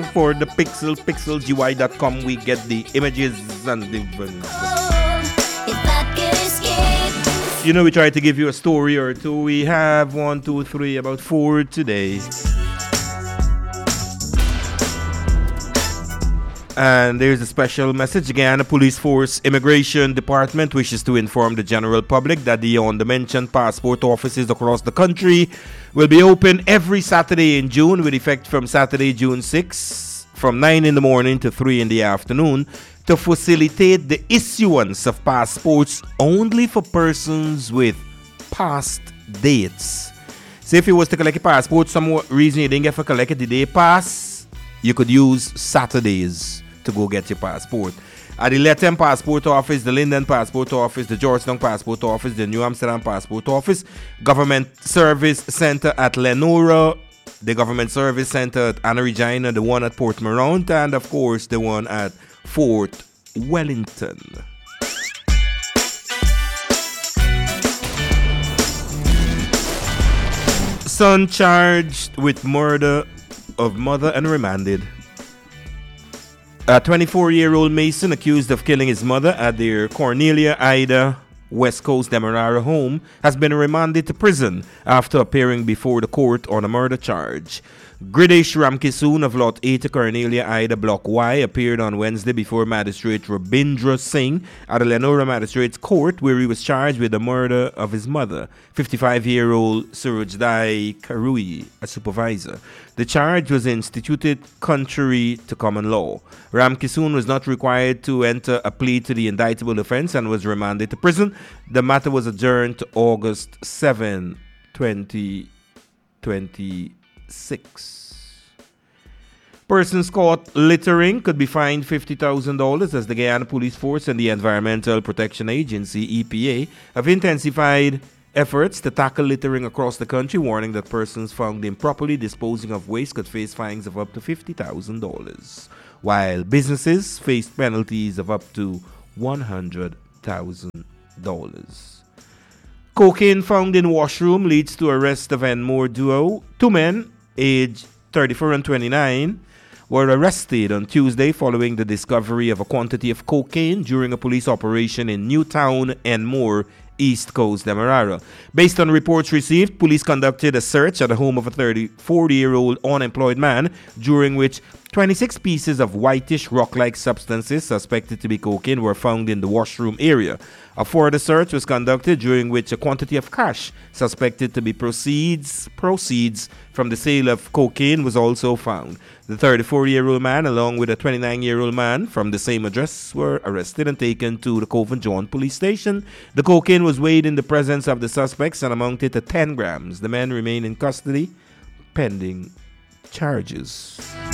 for the pixelgui.com. We get the images and the... You know, we try to give you a story or two. We have 1, 2, 3, about 4 today. And there's a special message. Again, the Police Force Immigration Department wishes to inform the general public that the on-the-mentioned passport offices across the country will be open every Saturday in June with effect from Saturday, June 6, from 9 in the morning to 3 in the afternoon to facilitate the issuance of passports only for persons with past dates. So if you was to collect a passport, some reason you didn't get to collect it the day pass, you could use Saturdays to go get your passport. At the Lethem Passport Office, the Linden Passport Office, the Georgetown Passport Office, the New Amsterdam Passport Office, Government Service Center at Lenora, the Government Service Center at Anna Regina, the one at Port Morant, and of course the one at Fort Wellington. Son charged with murder of mother and remanded. A 24-year-old Mason accused of killing his mother at their Cornelia Ida West Coast Demerara home has been remanded to prison after appearing before the court on a murder charge. Gridesh Ramkisoon of Lot 8 Cornelia Ida Block Y appeared on Wednesday before Magistrate Rabindra Singh at the Lenora Magistrates Court, where he was charged with the murder of his mother, 55-year-old Surujdai Karui, a supervisor. The charge was instituted contrary to common law. Ramkisoon was not required to enter a plea to the indictable offense and was remanded to prison. The matter was adjourned to August 7, 2026. Persons caught littering could be fined $50,000 as the Guyana Police Force and the Environmental Protection Agency, EPA, have intensified efforts to tackle littering across the country, warning that persons found improperly disposing of waste could face fines of up to $50,000, while businesses faced penalties of up to $100,000. Cocaine found in washroom leads to arrest of Enmore duo. 2 men, aged 34 and 29, were arrested on Tuesday following the discovery of a quantity of cocaine during a police operation in Newtown, Enmore, East Coast, Demerara. Based on reports received, police conducted a search at the home of a 40-year-old unemployed man, during which 26 pieces of whitish rock-like substances suspected to be cocaine were found in the washroom area. A further search was conducted, during which a quantity of cash suspected to be proceeds from the sale of cocaine was also found. The 34-year-old man, along with a 29-year-old man from the same address, were arrested and taken to the Cove and John police station. The cocaine was weighed in the presence of the suspects and amounted to 10 grams. The men remain in custody pending charges.